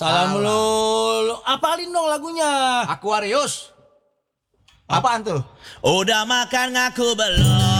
Salah melulu. Apalin dong lagunya. Aquarius. Apaan tuh? Udah makan ngaku belum?